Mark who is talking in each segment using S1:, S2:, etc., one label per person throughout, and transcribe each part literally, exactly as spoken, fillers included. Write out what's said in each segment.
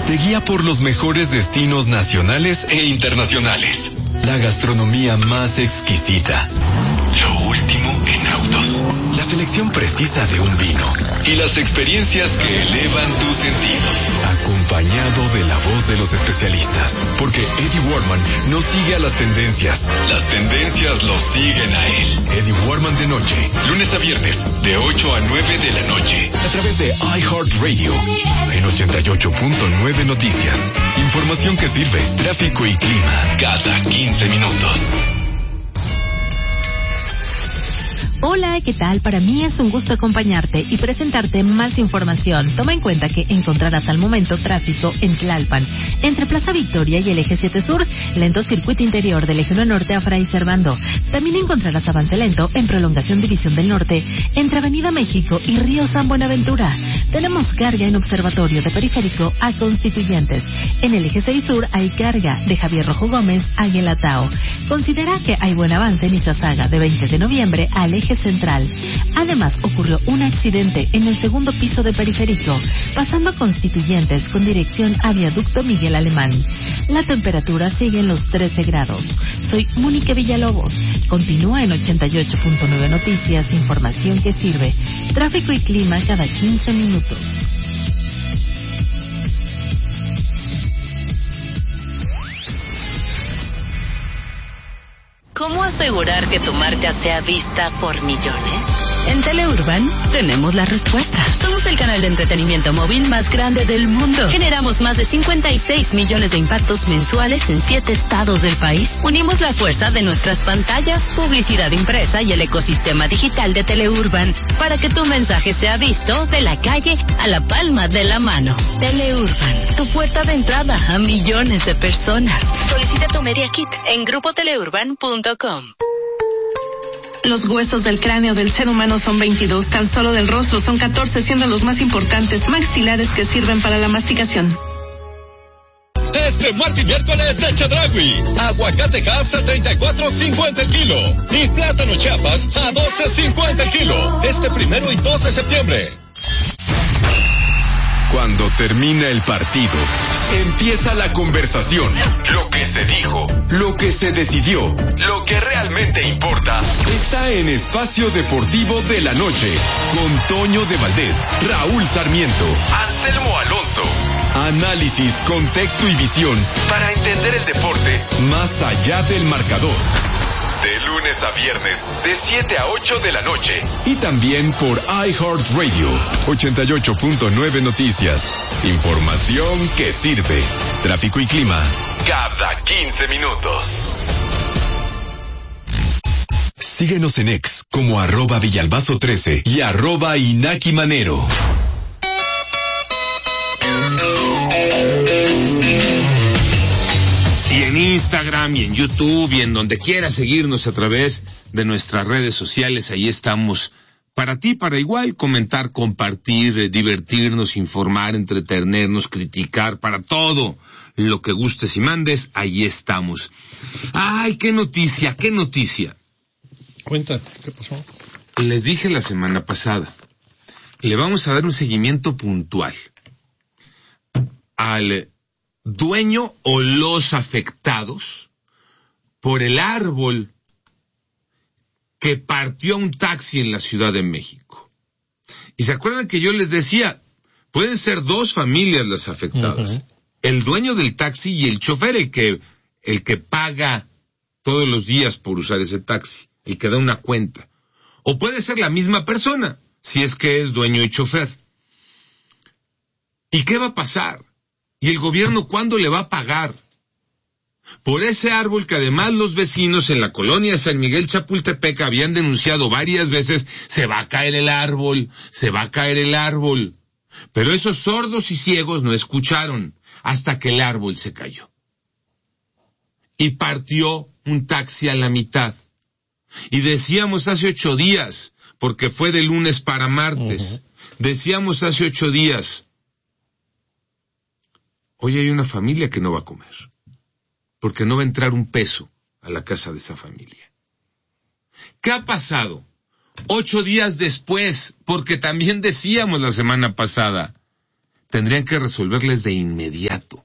S1: te guía por los mejores destinos nacionales e internacionales. La gastronomía más exquisita. Lo último en autos. La selección precisa de un vino. Y las experiencias que elevan tus sentidos. Acompañado de la voz de los especialistas. Porque Eddie Warman no sigue a las tendencias. Las tendencias lo siguen a él. Eddie Warman de noche. Lunes a viernes. De ocho a nueve de la noche. A través de iHeartRadio. En ochenta y ocho punto nueve Noticias. Información que sirve. Tráfico y clima. Cada quince minutos.
S2: Hola, ¿qué tal? Para mí es un gusto acompañarte y presentarte más información. Toma en cuenta que encontrarás al momento tráfico en Tlalpan, entre Plaza Victoria y el Eje siete Sur, lento circuito interior del Eje uno Norte a Fray Servando. También encontrarás avance lento en prolongación División del Norte, entre Avenida México y Río San Buenaventura. Tenemos carga en Observatorio de Periférico a Constituyentes. En el Eje seis Sur hay carga de Javier Rojo Gómez a Guelatao. Considera que hay buen avance en Izazaga de veinte de noviembre al Eje Central. Además, ocurrió un accidente en el segundo piso de Periférico, pasando Constituyentes con dirección a Viaducto Miguel Alemán. La temperatura sigue en los trece grados. Soy Mónica Villalobos. Continúa en ochenta y ocho punto nueve Noticias, información que sirve. Tráfico y clima cada quince minutos.
S3: ¿Cómo asegurar que tu marca sea vista por millones? En Teleurban tenemos la respuesta. Somos el canal de entretenimiento móvil más grande del mundo. Generamos más de cincuenta y seis millones de impactos mensuales en siete estados del país. Unimos la fuerza de nuestras pantallas, publicidad impresa y el ecosistema digital de Teleurban para que tu mensaje sea visto de la calle a la palma de la mano. Teleurban, tu puerta de entrada a millones de personas. Solicita tu Media Kit en grupo teleurban punto com.
S4: Los huesos del cráneo del ser humano son veintidós, tan solo del rostro son catorce, siendo los más importantes maxilares que sirven para la masticación.
S5: Este martes y miércoles de Chedraui, aguacate gas a treinta y cuatro cincuenta el kilo y plátano Chiapas a doce cincuenta el kilo. Este primero y dos de septiembre.
S1: Cuando termina el partido, empieza la conversación. Lo que se dijo, lo que se decidió, lo que realmente importa, está en Espacio Deportivo de la Noche, con Toño de Valdés, Raúl Sarmiento, Anselmo Alonso. Análisis, contexto y visión para entender el deporte más allá del marcador. De lunes a viernes, de siete a ocho de la noche. Y también por iHeartRadio, ochenta y ocho punto nueve Noticias. Información que sirve. Tráfico y clima, cada quince minutos. Síguenos en X como arroba Villalbazo trece y arroba Inaki Manero.
S6: Y en Instagram y en YouTube y en donde quiera seguirnos a través de nuestras redes sociales, ahí estamos para ti, para igual, comentar, compartir, divertirnos, informar, entretenernos, criticar, para todo lo que gustes y mandes, ahí estamos. Ay, qué noticia, qué noticia.
S7: Cuenta, ¿qué pasó?
S6: Les dije la semana pasada, le vamos a dar un seguimiento puntual al dueño o los afectados por el árbol que partió a un taxi en la Ciudad de México. Y se acuerdan que yo les decía, pueden ser dos familias las afectadas. Uh-huh. El dueño del taxi y el chofer, el que, el que paga todos los días por usar ese taxi, el que da una cuenta. O puede ser la misma persona, si es que es dueño y chofer. ¿Y qué va a pasar? ¿Y el gobierno cuándo le va a pagar? Por ese árbol que además los vecinos en la colonia San Miguel Chapultepec habían denunciado varias veces, se va a caer el árbol, se va a caer el árbol. Pero esos sordos y ciegos no escucharon hasta que el árbol se cayó. Y partió un taxi a la mitad. Y decíamos hace ocho días, porque fue de lunes para martes, uh-huh. decíamos hace ocho días, hoy hay una familia que no va a comer, porque no va a entrar un peso a la casa de esa familia. ¿Qué ha pasado? Ocho días después, porque también decíamos la semana pasada, tendrían que resolverles de inmediato.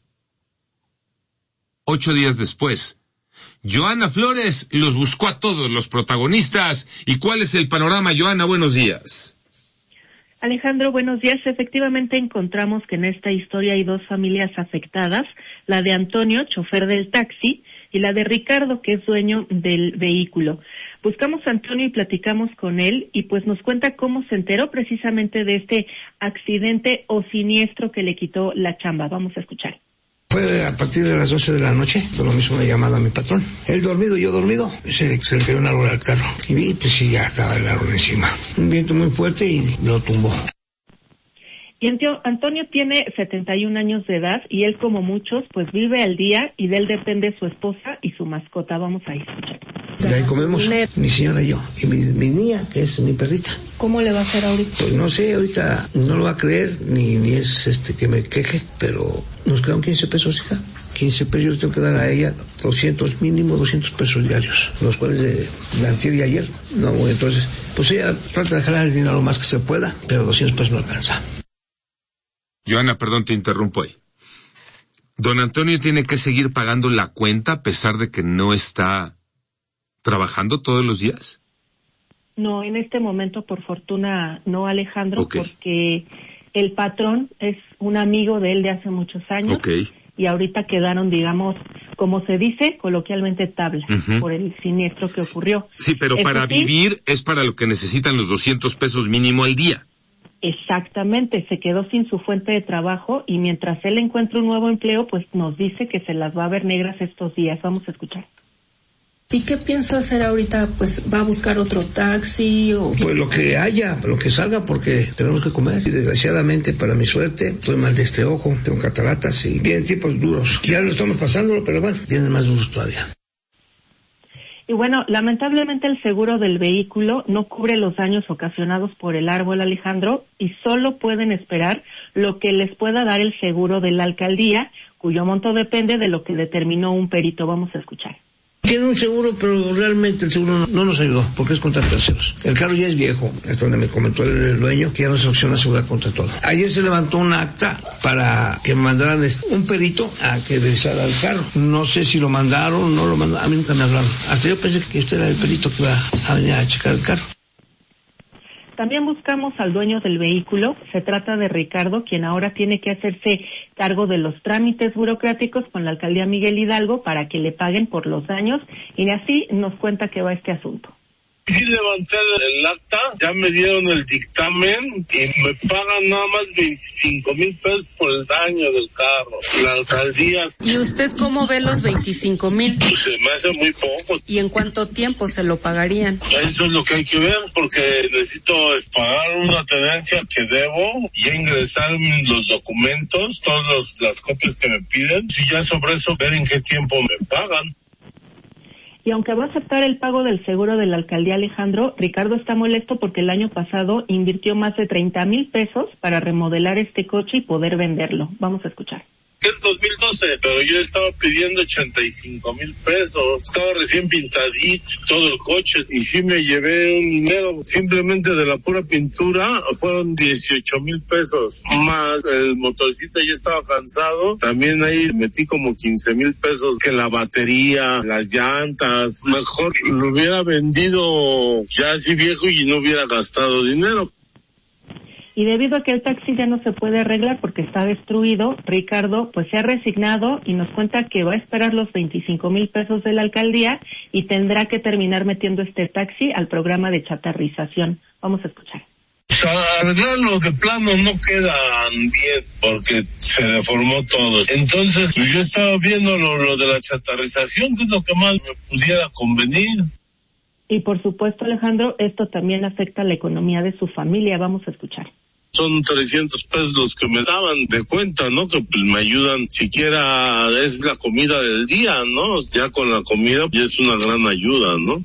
S6: Ocho días después, Joana Flores los buscó a todos los protagonistas. ¿Y cuál es el panorama, Joana? Buenos días.
S8: Alejandro, buenos días. Efectivamente encontramos que en esta historia hay dos familias afectadas, la de Antonio, chofer del taxi, y la de Ricardo, que es dueño del vehículo. Buscamos a Antonio y platicamos con él, y pues nos cuenta cómo se enteró precisamente de este accidente o siniestro que le quitó la chamba. Vamos a escuchar.
S9: Fue a partir de las doce de la noche, por lo mismo una llamada a mi patrón. Él dormido, yo dormido, se, se le cayó un árbol al carro. Y vi, pues sí, ya estaba el árbol encima. Un viento muy fuerte y lo tumbó.
S8: Y Antonio tiene setenta y un años de edad y él, como muchos, pues vive al día y de él depende su esposa y su mascota. Vamos a ir.
S9: De ahí comemos, mi señora y yo, y mi, mi niña, que es mi perrita.
S10: ¿Cómo le va a hacer ahorita?
S9: Pues no sé, ahorita no lo va a creer, ni, ni es este que me queje, pero nos quedan quince pesos, hija. quince pesos, yo tengo que dar a ella doscientos, mínimo doscientos pesos diarios, los cuales de, de antier y ayer. No, entonces, pues ella trata de jalar el dinero lo más que se pueda, pero doscientos pesos no alcanza.
S6: Joana, perdón, te interrumpo ahí. Don Antonio tiene que seguir pagando la cuenta a pesar de que no está trabajando todos los días.
S8: No, en este momento, por fortuna, no, Alejandro,
S6: okay.
S8: Porque el patrón es un amigo de él de hace muchos años.
S6: Okay.
S8: Y ahorita quedaron, digamos, como se dice coloquialmente, tabla, uh-huh. por el siniestro que ocurrió.
S6: Sí, pero Eso para sí, vivir es para lo que necesitan los doscientos pesos mínimo al día.
S8: Exactamente, se quedó sin su fuente de trabajo y mientras él encuentra un nuevo empleo, pues nos dice que se las va a ver negras estos días. Vamos a escuchar.
S10: ¿Y qué piensa hacer ahorita? Pues va a buscar otro taxi o...
S9: Pues lo que haya, lo que salga, porque tenemos que comer. Y desgraciadamente, para mi suerte, estoy mal de este ojo, tengo cataratas y vienen tiempos duros. Ya lo estamos pasándolo, pero bueno, vienen más duros todavía.
S8: Y bueno, lamentablemente el seguro del vehículo no cubre los daños ocasionados por el árbol, Alejandro, y solo pueden esperar lo que les pueda dar el seguro de la alcaldía, cuyo monto depende de lo que determinó un perito. Vamos a escuchar.
S9: Tiene un seguro, pero realmente el seguro no, no nos ayudó, porque es contra terceros. El carro ya es viejo, es donde me comentó el, el dueño, que ya no se opciona asegurar contra todo. Ayer se levantó un acta para que me mandaran un perito a que revisara el carro. No sé si lo mandaron, no lo mandaron, a mí nunca me hablaron. Hasta yo pensé que usted era el perito que iba a venir a checar el carro.
S8: También buscamos al dueño del vehículo. Se trata de Ricardo, quien ahora tiene que hacerse cargo de los trámites burocráticos con la alcaldía Miguel Hidalgo para que le paguen por los daños, y así nos cuenta que va este asunto.
S11: Sí levanté el acta, ya me dieron el dictamen y me pagan nada más veinticinco mil pesos por el daño del carro. La alcaldía...
S10: ¿Y usted cómo ve los veinticinco mil?
S11: Pues se me hace muy poco.
S10: ¿Y en cuánto tiempo se lo pagarían?
S11: Eso es lo que hay que ver, porque necesito pagar una tenencia que debo y ingresar los documentos, todas los, las copias que me piden, y ya sobre eso ver en qué tiempo me pagan.
S8: Y aunque va a aceptar el pago del seguro de la alcaldía, Alejandro, Ricardo está molesto porque el año pasado invirtió más de treinta mil pesos para remodelar este coche y poder venderlo. Vamos a escuchar.
S11: Es dos mil doce, pero yo estaba pidiendo ochenta y cinco mil pesos. Estaba recién pintadito todo el coche y sí me llevé un dinero simplemente de la pura pintura. Fueron dieciocho mil pesos. Más el motorcito ya estaba cansado. También ahí metí como quince mil pesos, que la batería, las llantas. Mejor lo hubiera vendido ya así viejo y no hubiera gastado dinero.
S8: Y debido a que el taxi ya no se puede arreglar porque está destruido, Ricardo pues se ha resignado y nos cuenta que va a esperar los veinticinco mil pesos de la alcaldía y tendrá que terminar metiendo este taxi al programa de chatarrización. Vamos a escuchar.
S11: Arreglarlo de plano no queda bien porque se deformó todo. Entonces yo estaba viendo lo, lo de la chatarrización, que es lo que más me pudiera convenir.
S8: Y por supuesto, Alejandro, esto también afecta a la economía de su familia. Vamos a escuchar.
S11: Son trescientos pesos los que me daban de cuenta, ¿no? Que pues me ayudan, siquiera es la comida del día, ¿no? Ya con la comida ya es una gran ayuda, ¿no?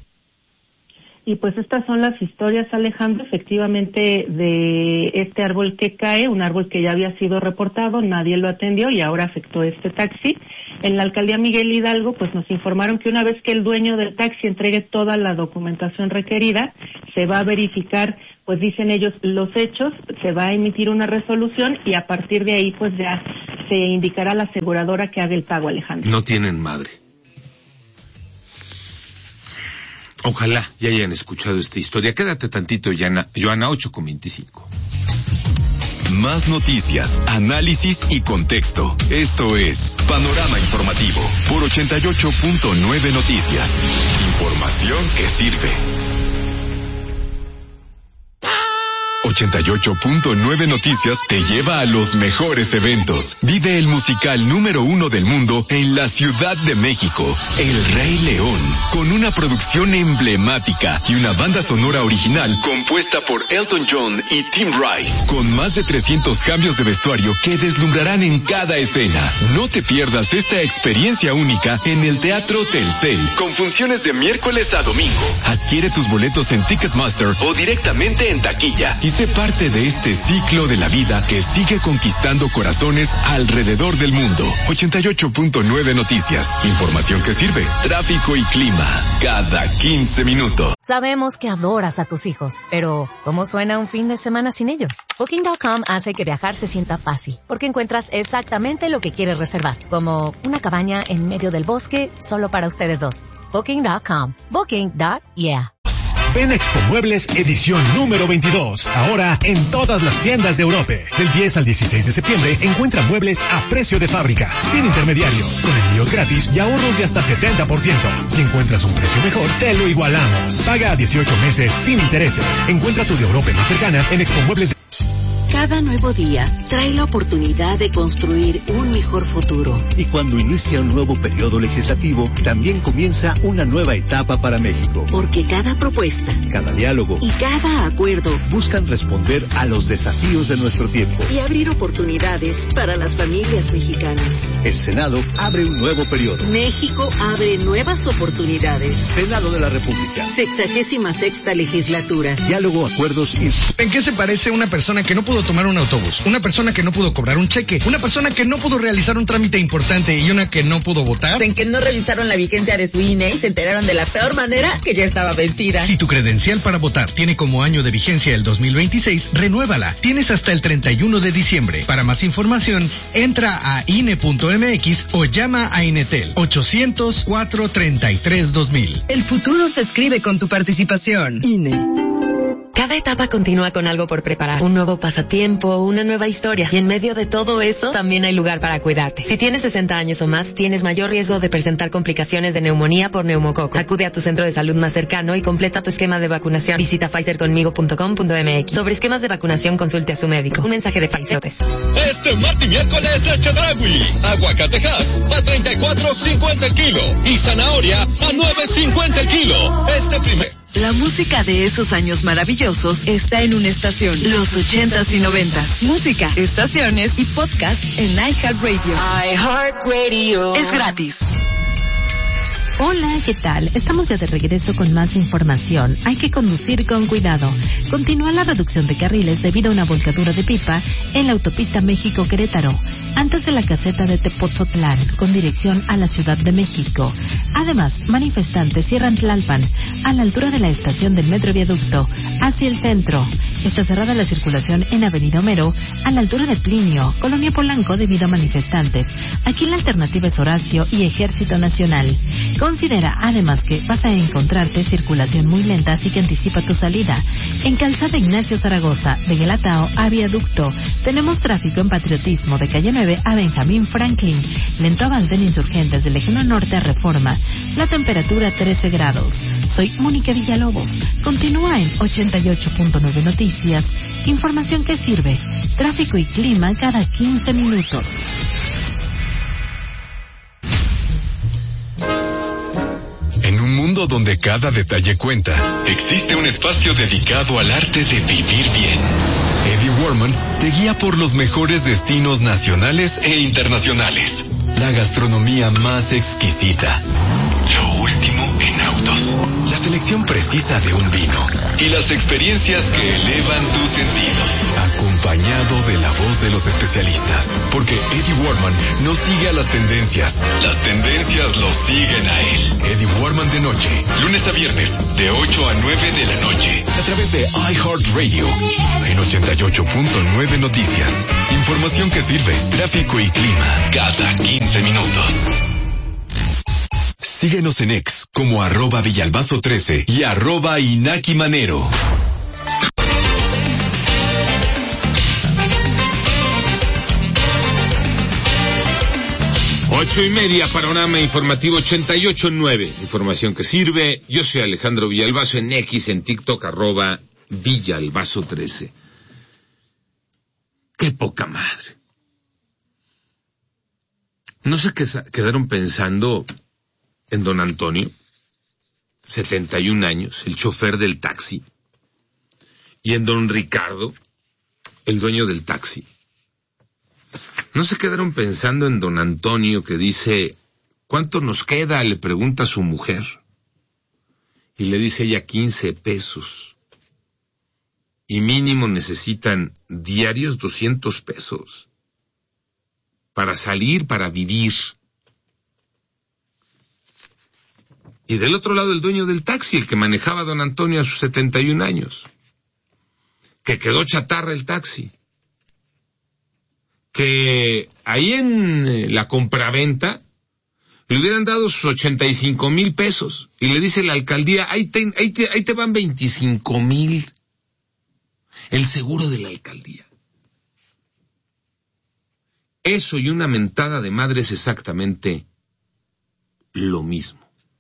S8: Y pues estas son las historias, Alejandro, efectivamente, de este árbol que cae, un árbol que ya había sido reportado, nadie lo atendió y ahora afectó este taxi. En la alcaldía Miguel Hidalgo, pues nos informaron que una vez que el dueño del taxi entregue toda la documentación requerida, se va a verificar pues dicen ellos los hechos, se va a emitir una resolución y a partir de ahí pues ya se indicará a la aseguradora que haga el pago, Alejandro.
S6: No tienen madre. Ojalá ya hayan escuchado esta historia. Quédate tantito, Joana, Joana ocho con veinticinco.
S1: Más noticias, análisis y contexto. Esto es Panorama Informativo por ochenta y ocho punto nueve Noticias. Información que sirve. ochenta y ocho punto nueve Noticias te lleva a los mejores eventos. Vive el musical número uno del mundo en la Ciudad de México, El Rey León, con una producción emblemática y una banda sonora original compuesta por Elton John y Tim Rice, con más de trescientos cambios de vestuario que deslumbrarán en cada escena. No te pierdas esta experiencia única en el Teatro Telcel, con funciones de miércoles a domingo. Adquiere tus boletos en Ticketmaster o directamente en taquilla y sé parte de este ciclo de la vida que sigue conquistando corazones alrededor del mundo. ochenta y ocho punto nueve Noticias. Información que sirve. Tráfico y clima. Cada quince minutos.
S12: Sabemos que adoras a tus hijos, pero ¿cómo suena un fin de semana sin ellos? Booking punto com hace que viajar se sienta fácil, porque encuentras exactamente lo que quieres reservar, como una cabaña en medio del bosque solo para ustedes dos. Booking punto com. Booking. Yeah.
S13: Ven Expo Muebles edición número veintidós, ahora en todas las tiendas de Europa. Del diez al dieciséis de septiembre encuentra muebles a precio de fábrica, sin intermediarios, con envíos gratis y ahorros de hasta setenta por ciento. Si encuentras un precio mejor, te lo igualamos. Paga a dieciocho meses sin intereses. Encuentra tu de Europa más cercana en Expo Muebles.
S14: Cada nuevo día trae la oportunidad de construir un mejor futuro.
S15: Y cuando inicia un nuevo periodo legislativo, también comienza una nueva etapa para México.
S14: Porque cada propuesta,
S15: cada diálogo
S14: y cada acuerdo
S15: buscan responder a los desafíos de nuestro tiempo
S14: y abrir oportunidades para las familias mexicanas.
S15: El Senado abre un nuevo periodo.
S14: México abre nuevas oportunidades.
S15: Senado de la República.
S14: Sexagésima sexta legislatura.
S15: Diálogo, acuerdos y...
S16: ¿En qué se parece una persona que no pudo tomar un autobús, una persona que no pudo cobrar un cheque, una persona que no pudo realizar un trámite importante y una que no pudo votar?
S17: En que no revisaron la vigencia de su I N E y se enteraron de la peor manera que ya estaba vencida.
S16: Si tu credencial para votar tiene como año de vigencia el dos mil veintiséis, renuévala. Tienes hasta el treinta y uno de diciembre. Para más información, entra a I N E punto M X o llama a Inetel ochocientos, cuatro treinta y tres, dos mil.
S18: El futuro se escribe con tu participación. I N E.
S19: Cada etapa continúa con algo por preparar, un nuevo pasatiempo, una nueva historia. Y en medio de todo eso, también hay lugar para cuidarte. Si tienes sesenta años o más, tienes mayor riesgo de presentar complicaciones de neumonía por neumococo. Acude a tu centro de salud más cercano y completa tu esquema de vacunación. Visita Pfizer conmigo punto com punto M X. Sobre esquemas de vacunación, consulte a su médico. Un mensaje de Pfizer.
S5: Este martes y miércoles de Chedraui. Aguacatejas a treinta y cuatro cincuenta el kilo. Y zanahoria a nueve cincuenta el kilo. Este primer...
S3: La música de esos años maravillosos está en una estación, los ochentas y noventas. Música, estaciones y podcast en iHeartRadio. iHeartRadio. Es gratis.
S2: Hola, ¿qué tal? Estamos ya de regreso con más información. Hay que conducir con cuidado. Continúa la reducción de carriles debido a una volcadura de pipa en la autopista México-Querétaro, antes de la caseta de Tepozotlán, con dirección a la Ciudad de México. Además, manifestantes cierran Tlalpan, a la altura de la estación del Metro Viaducto, hacia el centro. Está cerrada la circulación en Avenida Homero, a la altura de Plinio, Colonia Polanco, debido a manifestantes. Aquí la alternativa es Horacio y Ejército Nacional. Considera además que vas a encontrarte circulación muy lenta, así que anticipa tu salida. En Calzada Ignacio Zaragoza, de Guelatao a Viaducto, tenemos tráfico en Patriotismo de Calle nueve a Benjamín Franklin. Lento avance en Insurgentes del Eje Norte a Reforma. La temperatura trece grados. Soy Mónica Villalobos. Continúa en ochenta y ocho punto nueve Noticias. Información que sirve. Tráfico y clima cada quince minutos.
S1: En un mundo donde cada detalle cuenta, existe un espacio dedicado al arte de vivir bien. Eddie Warman te guía por los mejores destinos nacionales e internacionales. La gastronomía más exquisita. Lo último en autos. La selección precisa de un vino. Y las experiencias que elevan tus sentidos. Acompañado de la voz de los especialistas. Porque Eddie Warman no sigue a las tendencias. Las tendencias lo siguen a él. Eddie Warman de noche. Lunes a viernes, de ocho a nueve de la noche. A través de iHeartRadio. En ochenta y ocho punto nueve Noticias. Información que sirve. Tráfico y clima. Cada quince minutos. Síguenos en X como arroba Villalbazo trece y arroba Inaki Manero.
S6: Ocho y media, panorama informativo ochenta y ocho nueve. Información que sirve. Yo soy Alejandro Villalbazo en X, en TikTok, arroba Villalbazo trece. Qué poca madre. No se quedaron pensando en don Antonio, setenta y un años, el chofer del taxi, y en don Ricardo, el dueño del taxi. No se quedaron pensando en don Antonio, que dice, ¿cuánto nos queda?, le pregunta a su mujer. Y le dice ella, quince pesos. Y mínimo necesitan diarios doscientos pesos. Para salir, para vivir. Y del otro lado el dueño del taxi, el que manejaba a don Antonio a sus setenta y un años. Que quedó chatarra el taxi. Que ahí en la compraventa le hubieran dado sus ochenta y cinco mil pesos. Y le dice la alcaldía, ahí te, ahí te, ahí te van veinticinco mil. El seguro de la alcaldía. Eso y una mentada de madre es exactamente lo mismo.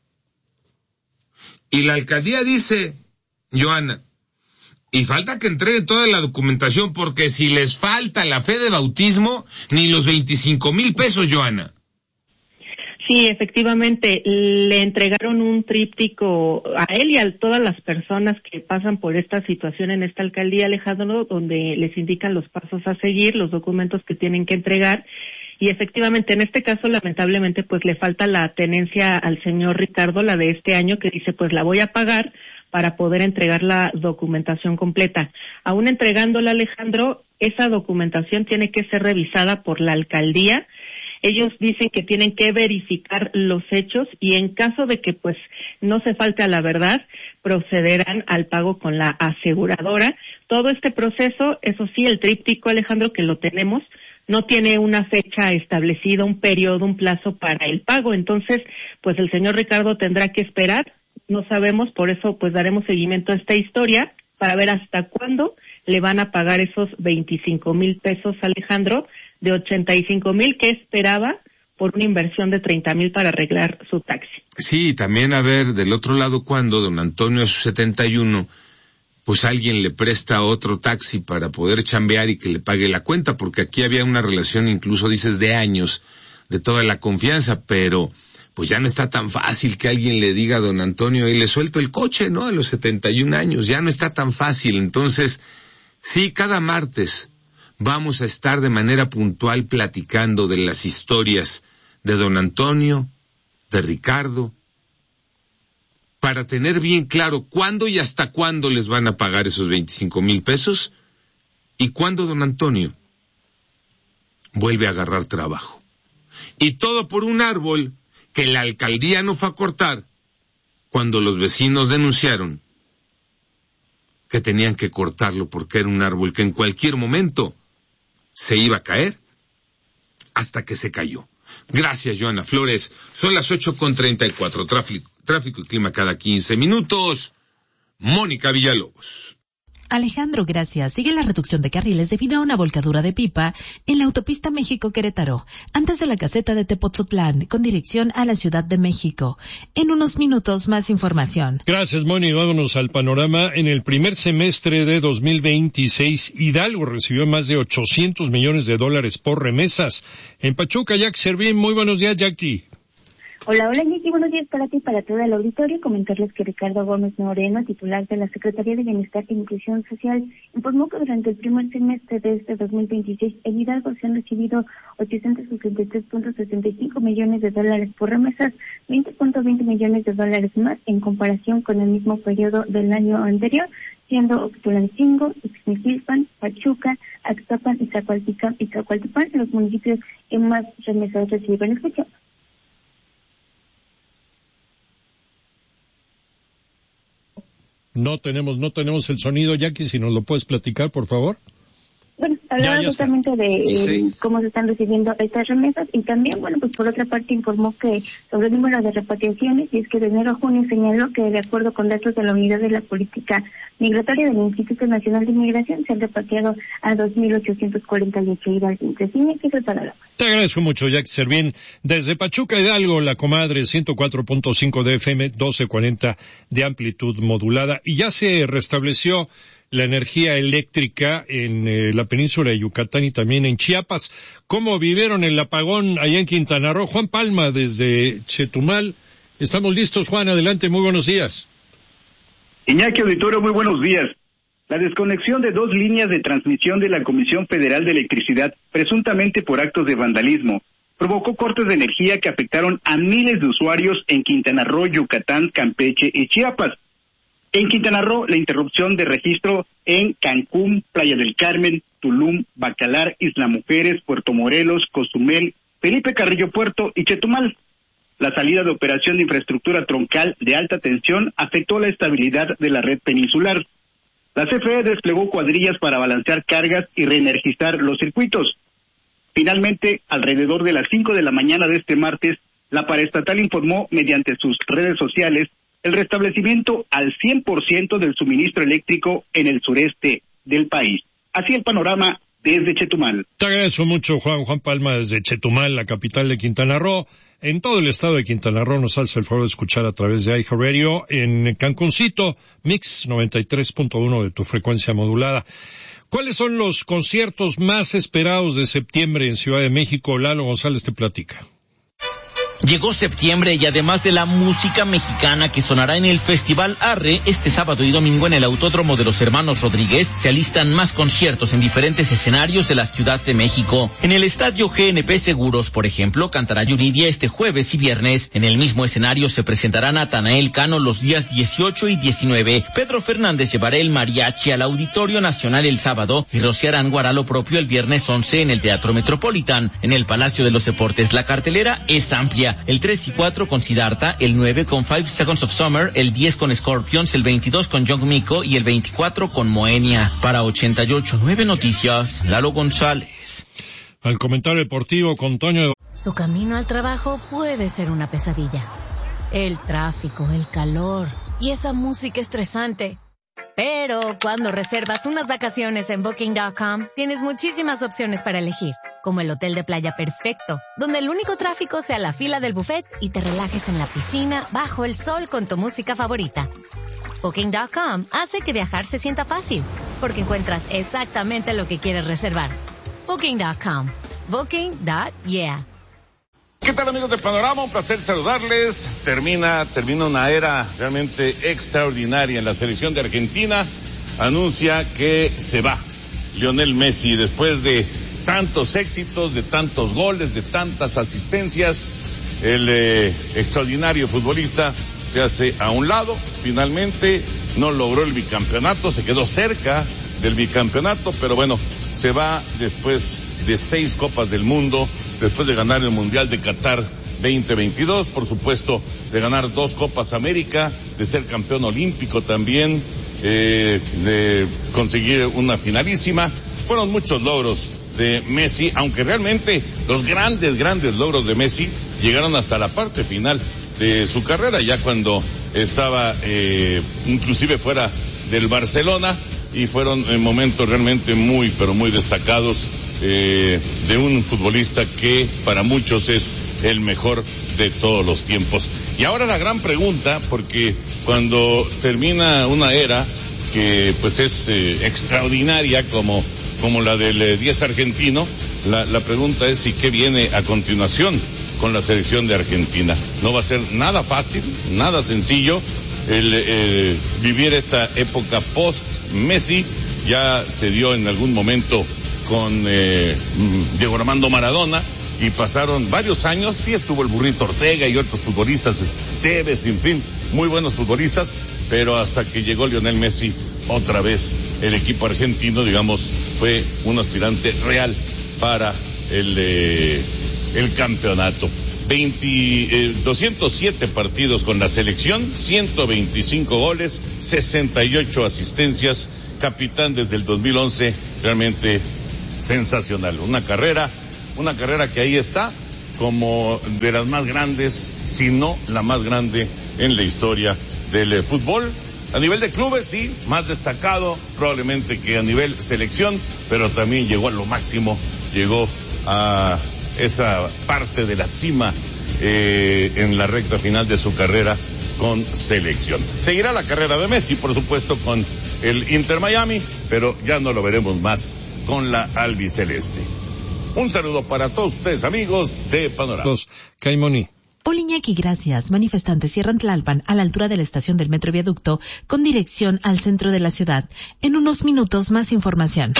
S6: Y la alcaldía dice, Joana, y falta que entregue toda la documentación, porque si les falta la fe de bautismo, ni los veinticinco mil pesos, Joana.
S8: Sí, efectivamente, le entregaron un tríptico a él y a todas las personas que pasan por esta situación en esta alcaldía, Alejandro, donde les indican los pasos a seguir, los documentos que tienen que entregar. Y efectivamente, en este caso, lamentablemente, pues le falta la tenencia al señor Ricardo, la de este año, que dice, pues la voy a pagar para poder entregar la documentación completa. Aún entregándola, Alejandro, esa documentación tiene que ser revisada por la alcaldía. Ellos dicen que tienen que verificar los hechos y en caso de que pues no se falte a la verdad, procederán al pago con la aseguradora. Todo este proceso, eso sí, el tríptico, Alejandro, que lo tenemos, no tiene una fecha establecida, un periodo, un plazo para el pago. Entonces, pues el señor Ricardo tendrá que esperar. No sabemos, por eso pues daremos seguimiento a esta historia para ver hasta cuándo le van a pagar esos veinticinco mil pesos, Alejandro, de ochenta y cinco mil que esperaba por una inversión de treinta mil para arreglar su taxi.
S6: Sí, también a ver, del otro lado, cuando don Antonio a sus setenta y uno, pues alguien le presta otro taxi para poder chambear y que le pague la cuenta, porque aquí había una relación, incluso dices, de años, de toda la confianza, pero pues ya no está tan fácil que alguien le diga a don Antonio, y le suelto el coche, ¿no?, a los setenta y un años, ya no está tan fácil. Entonces, sí, cada martes vamos a estar de manera puntual platicando de las historias de don Antonio, de Ricardo, para tener bien claro cuándo y hasta cuándo les van a pagar esos veinticinco mil pesos y cuándo don Antonio vuelve a agarrar trabajo. Y todo por un árbol que la alcaldía no fue a cortar cuando los vecinos denunciaron que tenían que cortarlo porque era un árbol que en cualquier momento se iba a caer hasta que se cayó. Gracias, Joana Flores. Son las ocho con treinta y cuatro. Tráfico, tráfico y clima cada quince minutos. Mónica Villalobos.
S2: Alejandro, gracias. Sigue la reducción de carriles debido a una volcadura de pipa en la autopista México-Querétaro, antes de la caseta de Tepotzotlán, con dirección a la Ciudad de México. En unos minutos, más información.
S7: Gracias, Moni. Vámonos al panorama. En el primer semestre de dos mil veintiséis, Hidalgo recibió más de ochocientos millones de dólares por remesas. En Pachuca, Jack Servín. Muy buenos días, Jackie.
S20: Hola, hola, Nicky, buenos días para ti y para todo el auditorio. Comentarles que Ricardo Gómez Moreno, titular de la Secretaría de Bienestar e Inclusión Social, informó que durante el primer semestre de este dos mil veintiséis, en Hidalgo se han recibido ochocientos sesenta y tres punto sesenta y cinco millones de dólares por remesas, veinte punto veinte millones de dólares más en comparación con el mismo periodo del año anterior, siendo Oxtulancingo, Ixmiquilpan, Pachuca, Axtapan, Izacualtipan y Zacualtipán los municipios que más remesas reciben. Escucha.
S7: No tenemos, no tenemos el sonido, Jackie, si nos lo puedes platicar, por favor.
S20: Bueno, hablaba totalmente de eh, cómo se están recibiendo estas remesas y también, bueno, pues por otra parte informó que sobre el número de repatriaciones, y es que de enero a junio señaló que de acuerdo con datos de la Unidad de la Política Migratoria del Instituto Nacional de Migración se han repatriado a dos mil ochocientos cuarenta y ocho hidalguenses. Y que es para la...
S7: Te agradezco mucho, Jackie Servín. Desde Pachuca, Hidalgo, la comadre, ciento cuatro punto cinco de F M, doce cuarenta de amplitud modulada. Y ya se restableció la energía eléctrica en eh, la península de Yucatán y también en Chiapas. ¿Cómo vivieron el apagón allá en Quintana Roo? Juan Palma, desde Chetumal. Estamos listos, Juan, adelante, muy buenos días.
S21: Iñaki Auditorio, muy buenos días. La desconexión de dos líneas de transmisión de la Comisión Federal de Electricidad, presuntamente por actos de vandalismo, provocó cortes de energía que afectaron a miles de usuarios en Quintana Roo, Yucatán, Campeche y Chiapas. En Quintana Roo, la interrupción de registro en Cancún, Playa del Carmen, Tulum, Bacalar, Isla Mujeres, Puerto Morelos, Cozumel, Felipe Carrillo Puerto y Chetumal. La salida de operación de infraestructura troncal de alta tensión afectó la estabilidad de la red peninsular. La C F E desplegó cuadrillas para balancear cargas y reenergizar los circuitos. Finalmente, alrededor de las cinco de la mañana de este martes, la paraestatal informó mediante sus redes sociales el restablecimiento al cien por ciento del suministro eléctrico en el sureste del país. Así el panorama desde Chetumal.
S7: Te agradezco mucho, Juan. Juan Palma, desde Chetumal, la capital de Quintana Roo. En todo el estado de Quintana Roo nos hace el favor de escuchar a través de iHeartRadio. En Cancuncito, Mix noventa y tres punto uno de tu frecuencia modulada. ¿Cuáles son los conciertos más esperados de septiembre en Ciudad de México? Lalo González te platica.
S22: Llegó septiembre y además de la música mexicana que sonará en el Festival Arre este sábado y domingo en el Autódromo de los Hermanos Rodríguez, se alistan más conciertos en diferentes escenarios de la Ciudad de México. En el Estadio G N P Seguros, por ejemplo, cantará Yuridia este jueves y viernes. En el mismo escenario se presentará Natanael Cano los días dieciocho y diecinueve. Pedro Fernández llevará el mariachi al Auditorio Nacional el sábado y Rocío Arango hará lo propio el viernes once en el Teatro Metropolitan. En el Palacio de los Deportes la cartelera es amplia. El tres y cuatro con Siddhartha, el nueve con Five Seconds of Summer, el diez con Scorpions, el veintidós con Young Miko y el veinticuatro con Moenia. Para ochenta y ocho punto nueve Noticias, Lalo González.
S7: Al comentario deportivo con Toño.
S12: Tu camino al trabajo puede ser una pesadilla. El tráfico, el calor y esa música estresante. Pero cuando reservas unas vacaciones en Booking punto com, tienes muchísimas opciones para elegir, como el hotel de playa perfecto, donde el único tráfico sea la fila del buffet y te relajes en la piscina bajo el sol con tu música favorita. Booking punto com hace que viajar se sienta fácil, porque encuentras exactamente lo que quieres reservar. Booking punto com. Booking punto yeah.
S6: ¿Qué tal, amigos de Panorama? Un placer saludarles. Termina, termina una era realmente extraordinaria en la selección de Argentina. Anuncia que se va Lionel Messi después de tantos éxitos, de tantos goles, de tantas asistencias. El eh, extraordinario futbolista se hace a un lado. Finalmente no logró el bicampeonato, se quedó cerca del bicampeonato, pero bueno, se va después de seis Copas del Mundo, después de ganar el Mundial de Qatar veinte veintidós, por supuesto, de ganar dos Copas América, de ser campeón olímpico también, eh, de conseguir una finalísima. Fueron muchos logros de Messi, aunque realmente los grandes, grandes logros de Messi llegaron hasta la parte final de su carrera, ya cuando estaba eh, inclusive fuera del Barcelona, y fueron en momentos realmente muy, pero muy destacados eh, de un futbolista que para muchos es el mejor de todos los tiempos. Y ahora la gran pregunta, porque cuando termina una era que pues es eh, extraordinaria como
S4: como la del eh, diez argentino, la, la pregunta es si qué viene a continuación con la selección de Argentina. No va a ser nada fácil, nada sencillo el eh, vivir esta época post-Messi. Ya se dio en algún momento con eh, Diego Armando Maradona, y pasaron varios años, sí estuvo el Burrito Ortega y otros futbolistas, Tevez, en fin, muy buenos futbolistas, pero hasta que llegó Lionel Messi, otra vez el equipo argentino, digamos, fue un aspirante real para el, eh, el campeonato. veinte, eh, doscientos siete partidos con la selección, ciento veinticinco goles, sesenta y ocho asistencias, capitán desde el dos mil once, realmente sensacional, una carrera Una carrera que ahí está como de las más grandes, si no la más grande en la historia del eh, fútbol. A nivel de clubes, sí, más destacado probablemente que a nivel selección, pero también llegó a lo máximo, llegó a esa parte de la cima eh, en la recta final de su carrera con selección. Seguirá la carrera de Messi, por supuesto, con el Inter Miami, pero ya no lo veremos más con la albiceleste. Un saludo para todos ustedes, amigos de Panorama.
S7: Dos, Caimoni.
S2: Hola Iñaki, gracias. Manifestantes cierran Tlalpan a la altura de la estación del Metro Viaducto con dirección al centro de la ciudad. En unos minutos más información.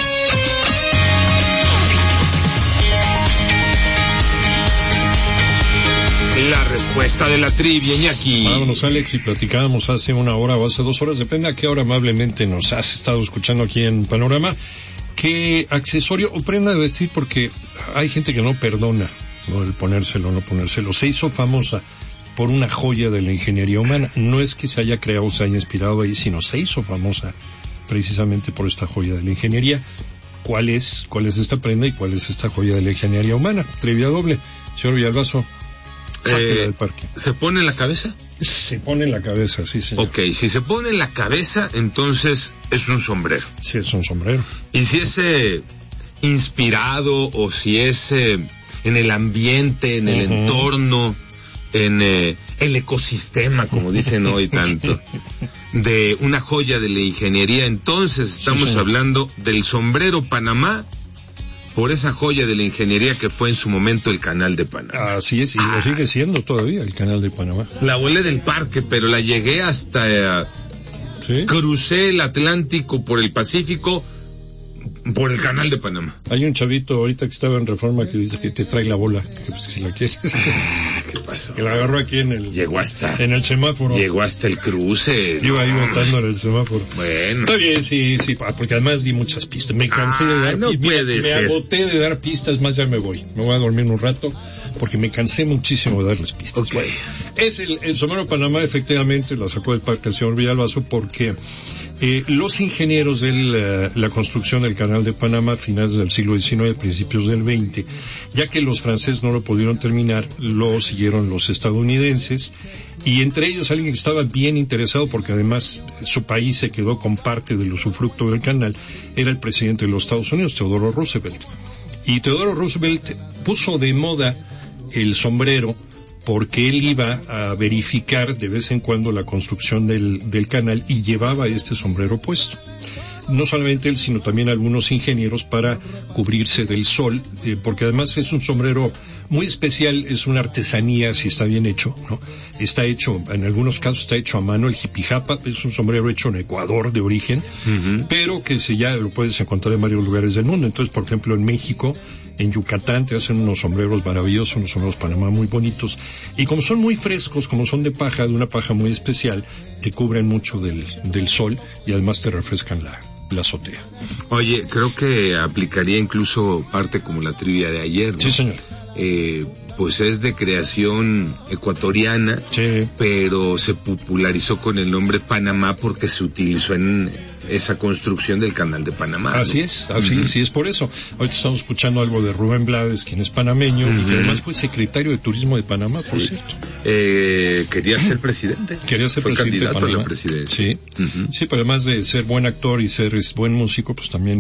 S6: La respuesta de la trivia, Iñaki.
S7: Vámonos, Alex, y platicábamos hace una hora o hace dos horas, depende a qué hora amablemente nos has estado escuchando aquí en Panorama. ¿Qué accesorio o prenda de vestir? Porque hay gente que no perdona, ¿no?, el ponérselo o no ponérselo. Se hizo famosa por una joya de la ingeniería humana. No es que se haya creado o se haya inspirado ahí, sino se hizo famosa precisamente por esta joya de la ingeniería. ¿Cuál es, cuál es esta prenda y cuál es esta joya de la ingeniería humana? Trivia doble. Señor Villalbazo, sáquela del parque.
S6: ¿Se pone en la cabeza?
S7: Se pone en la cabeza, sí, señor.
S6: Ok, si se pone en la cabeza, entonces es un sombrero.
S7: Sí, es un sombrero.
S6: Y si es eh, inspirado o si es eh, en el ambiente, en el uh-huh. entorno, en eh, el ecosistema, como dicen hoy tanto, de una joya de la ingeniería, entonces estamos sí, hablando del sombrero Panamá, por esa joya de la ingeniería que fue en su momento el Canal de Panamá.
S7: Así es, y ah, lo sigue siendo todavía el Canal de Panamá.
S6: La volé del parque, pero la llegué hasta... Eh, ¿sí? Crucé el Atlántico por el Pacífico, por el Canal de Panamá.
S7: Hay un chavito ahorita que estaba en Reforma que dice que te trae la bola, que pues, si la quieres.
S6: ¿Qué pasó?
S7: Que la agarró aquí en el...
S6: Llegó hasta...
S7: En el semáforo.
S6: Llegó hasta el cruce.
S7: Iba ahí botando en el semáforo.
S6: Bueno.
S7: Está bien, sí, sí, porque además di muchas pistas. Me cansé ah, de dar
S6: no pistas. Puede
S7: me
S6: ser.
S7: Me agoté de dar pistas, más ya me voy. Me voy a dormir un rato porque me cansé muchísimo de darles pistas.
S6: Okay.
S7: Es el, el sombrero Panamá, efectivamente, la sacó del parque el señor Villalbazo porque... Eh, los ingenieros de la, la construcción del Canal de Panamá a finales del siglo diecinueve, principios del veinte, ya que los franceses no lo pudieron terminar, lo siguieron los estadounidenses, y entre ellos alguien que estaba bien interesado, porque además su país se quedó con parte del usufructo del canal, era el presidente de los Estados Unidos, Theodore Roosevelt. Y Theodore Roosevelt puso de moda el sombrero porque él iba a verificar de vez en cuando la construcción del, del canal y llevaba este sombrero puesto. No solamente él, sino también algunos ingenieros para cubrirse del sol, eh, porque además es un sombrero muy especial, es una artesanía si está bien hecho, ¿no? Está hecho, en algunos casos está hecho a mano, el jipijapa, es un sombrero hecho en Ecuador de origen, uh-huh. pero que se ya lo puedes encontrar en varios lugares del mundo. Entonces, por ejemplo, en México, en Yucatán te hacen unos sombreros maravillosos, unos sombreros Panamá muy bonitos, y como son muy frescos, como son de paja, de una paja muy especial, te cubren mucho del, del sol y además te refrescan la, la azotea.
S6: Oye, creo que aplicaría incluso parte como la trivia de ayer, ¿no?
S7: Sí, señor.
S6: Eh, pues es de creación ecuatoriana,
S7: sí.
S6: pero se popularizó con el nombre Panamá porque se utilizó en esa construcción del Canal de Panamá.
S7: Así
S6: ¿no?
S7: es, así, uh-huh. sí es por eso. Ahorita estamos escuchando algo de Rubén Blades, quien es panameño, uh-huh. y que además fue secretario de Turismo de Panamá,
S6: sí.
S7: por cierto.
S6: Eh, quería ser presidente.
S7: Quería ser
S6: fue
S7: presidente
S6: candidato
S7: de Panamá.
S6: a la presidencia.
S7: Sí, uh-huh. sí, pero además de ser buen actor y ser buen músico, pues también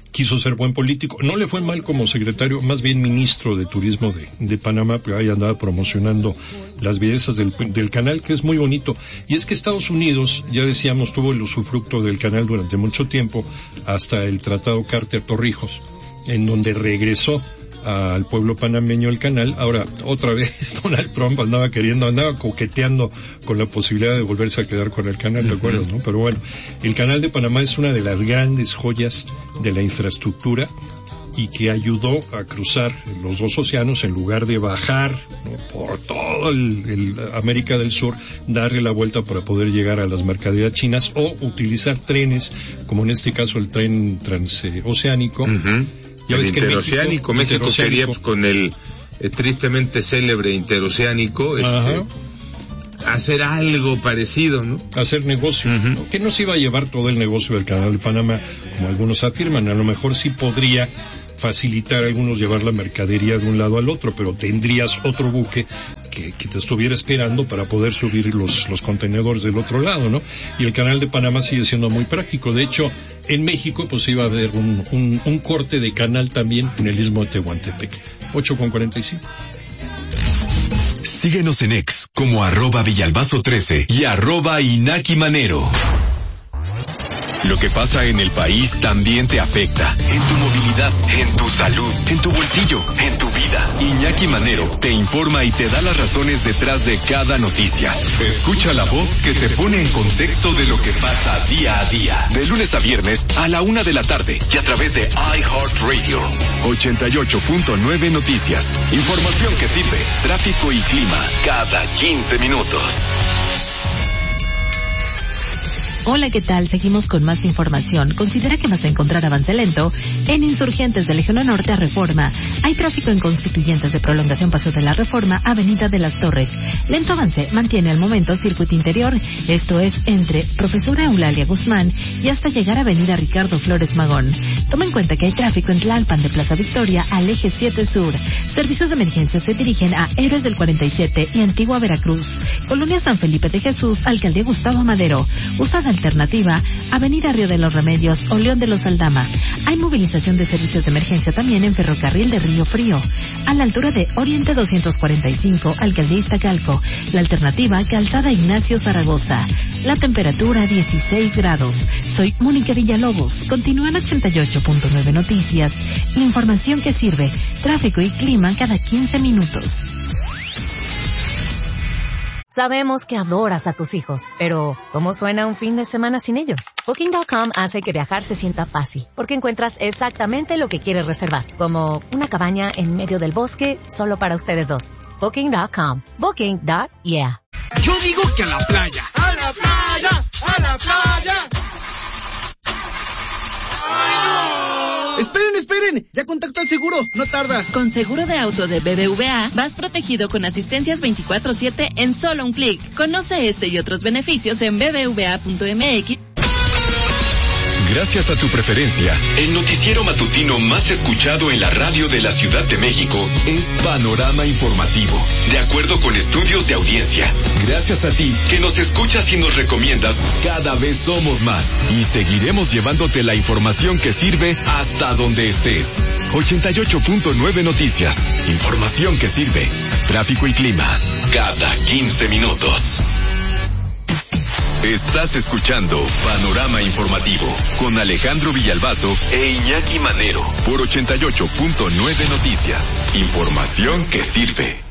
S7: quiso ser buen político. No le fue mal como secretario, más bien ministro de Turismo de, de Panamá, pero ahí andaba promocionando las bellezas del, del canal, que es muy bonito. Y es que Estados Unidos, ya decíamos, tuvo el usufructo del canal durante mucho tiempo, hasta el Tratado Carter-Torrijos, en donde regresó al pueblo panameño el canal. Ahora, otra vez Donald Trump andaba queriendo, andaba coqueteando con la posibilidad de volverse a quedar con el canal, ¿te acuerdas, no? Pero bueno, el canal de Panamá es una de las grandes joyas de la infraestructura y que ayudó a cruzar los dos océanos en lugar de bajar, ¿no?, por todo el, el América del Sur, darle la vuelta para poder llegar a las mercaderías chinas o utilizar trenes, como en este caso el tren transoceánico.
S6: Uh-huh.
S7: Ya
S6: el
S7: ves que
S6: interoceánico, México,
S7: México
S6: quería pues, con el eh, tristemente célebre interoceánico, este, hacer algo parecido, ¿no?
S7: Hacer negocio, uh-huh. ¿no? Que no se iba a llevar todo el negocio del Canal de Panamá, como algunos afirman. A lo mejor sí podría facilitar a algunos llevar la mercadería de un lado al otro, pero tendrías otro buque que, que te estuviera esperando para poder subir los, los contenedores del otro lado, ¿no? Y el Canal de Panamá sigue siendo muy práctico. De hecho, en México pues iba a haber un, un, un corte de canal también en el Istmo de Tehuantepec. ocho con cuarenta y cinco.
S1: Síguenos en X como arroba Villalbazo trece y arroba Inaki Manero. Lo que pasa en el país también te afecta. En tu movilidad, en tu salud, en tu bolsillo, en tu vida. Iñaki Manero te informa y te da las razones detrás de cada noticia. Escucha la voz que te pone en contexto de lo que pasa día a día. De lunes a viernes a la una de la tarde y a través de iHeartRadio. ochenta y ocho punto nueve Noticias. Información que sirve. Tráfico y clima cada quince minutos.
S2: Hola, ¿qué tal? Seguimos con más información. Considera que vas a encontrar avance lento en Insurgentes de Legión Norte a Reforma. Hay tráfico en Constituyentes de Prolongación Paseo de la Reforma, Avenida de las Torres. Lento avance mantiene al momento circuito interior, esto es entre Profesora Eulalia Guzmán y hasta llegar a Avenida Ricardo Flores Magón. Toma en cuenta que hay tráfico en Tlalpan de Plaza Victoria al Eje siete Sur. Servicios de emergencia se dirigen a Héroes del cuarenta y siete y Antigua Veracruz. Colonia San Felipe de Jesús, Alcaldía Gustavo Madero. Usada alternativa, Avenida Río de los Remedios o León de los Aldama. Hay movilización de servicios de emergencia también en Ferrocarril de Río Frío, a la altura de Oriente doscientos cuarenta y cinco, Alcaldía Iztacalco. La alternativa, Calzada Ignacio Zaragoza. La temperatura dieciséis grados. Soy Mónica Villalobos. Continúan ochenta y ocho punto nueve Noticias. Información que sirve. Tráfico y clima cada quince minutos.
S12: Sabemos que adoras a tus hijos, pero ¿cómo suena un fin de semana sin ellos? Booking punto com hace que viajar se sienta fácil, porque encuentras exactamente lo que quieres reservar, como una cabaña en medio del bosque solo para ustedes dos. Booking punto com. Booking. Yeah.
S9: Yo digo que a la playa. ¡A la playa! ¡A la playa! ¡Esperen, esperen! ¡Ya contacto al seguro! ¡No tarda!
S3: Con seguro de auto de B B V A, vas protegido con asistencias veinticuatro siete en solo un clic. Conoce este y otros beneficios en b b v a punto m x.
S1: Gracias a tu preferencia, el noticiero matutino más escuchado en la radio de la Ciudad de México es Panorama Informativo, de acuerdo con estudios de audiencia. Gracias a ti, que nos escuchas y nos recomiendas, cada vez somos más y seguiremos llevándote la información que sirve hasta donde estés. ochenta y ocho punto nueve Noticias, información que sirve. Tráfico y clima, cada quince minutos. Estás escuchando Panorama Informativo con Alejandro Villalbazo e Iñaki Manero por ochenta y ocho punto nueve Noticias. Información que sirve.